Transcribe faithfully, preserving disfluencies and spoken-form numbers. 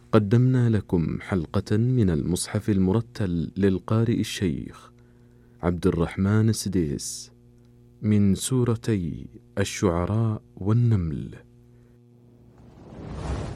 قدمنا لكم حلقة من المصحف المرتل للقارئ الشيخ عبد الرحمن السديس من سورتي الشعراء والنمل.